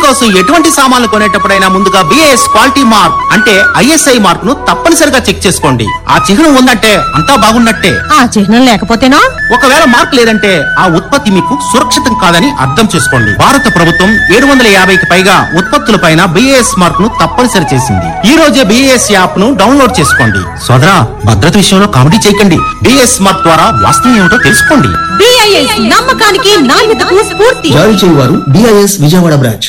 ఇందుకోసం ఎటువంటి సామాన్లు కొనేటప్పుడైనా ముందుగా బిఐఎస్ క్వాలిటీ మార్క్ అంటే ఐఎస్ఐ మార్క్ ను తప్పనిసరిగా చెక్ చేసుకోండి. ఆ చిహ్నం ఉందంటే అంతా బాగున్నట్టే. ఆ చిహ్నం లేకపోతేనా? ఒకవేళ మార్క్ లేదంటే ఆ ఉత్పత్తి మీకు సురక్షితం కాదని అర్థం చేసుకోండి. భారత ప్రభుత్వం 750కి పైగా ఉత్పత్తులపైన బిఐఎస్ మార్క్ ను తప్పనిసరి చేసింది. ఈ రోజే బిఐఎస్ యాప్ ను డౌన్లోడ్ చేసుకోండి. సోదరా, భద్రత విషయంలో కామెడీ చేయకండి. బిఐఎస్ మార్క్ ద్వారా వాస్తవం ఏమిటో తెలుసుకోండి. బిఐఎస్ నమ్మకానికి నాణ్యతకు స్ఫూర్తి. జారీ చేయువారు బిఐఎస్ విజయవాడ బ్రాంచ్.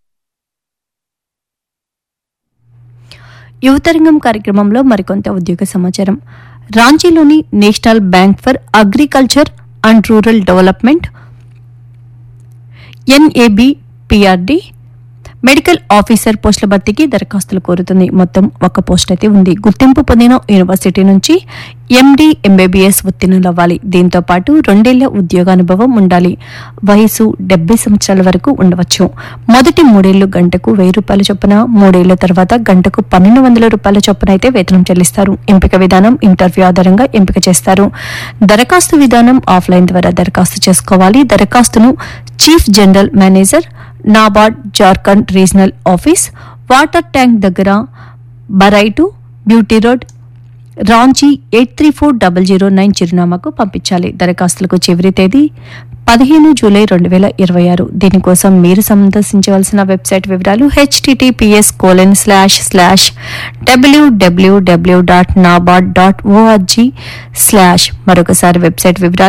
యువతరంగం కార్యక్రమంలో మరికొంత ఉద్యోగ సమాచారం. రాంచీలోని national bank for agriculture and rural development NABPRD medical officer పోస్టుల భర్తీకి దరఖాస్తులు కోరుతుంది. మొత్తం ఒక పోస్ట్ అయితే ఉంది. గుర్తింపు పొందిన యూనివర్సిటీ నుంచి MD MBBS ఉత్తీర్ణులవ్వాలి. దీంతో పాటు 2 ఏళ్ల ఉద్యోగానుభవం ఉండాలి. వయసు 70 సంవత్సరాల వరకు ఉండవచ్చు. మొదటి 3 ఏళ్లు గంటకు ₹1000 చొప్పున, 3 ఏళ్ల తర్వాత గంటకు ₹1200 చొప్పున అయితే వేతనం చెల్లిస్తారు. ఎంపిక విధానం ఇంటర్వ్యూ ఆధారంగా ఎంపిక చేస్తారు. దరఖాస్తు విధానం ఆఫ్లైన్ ద్వారా దరఖాస్తు చేసుకోవాలి. దరఖాస్తును chief general manager, NABARD Jharkhand regional office, water tank దగ్గర, బరైటు, బ్యూటీ రోడ్, రాంచీ 834009 చిరునామాకు పంపించాలి. దరఖాస్తులకు చివరి తేదీ 15 జూలై 2026. దీనికోసం మీరు సందర్శించవలసిన వెబ్సైట్ వివరాలు https://www.nabard.org/ మరొకసారి వెబ్సైట్ వివరాలు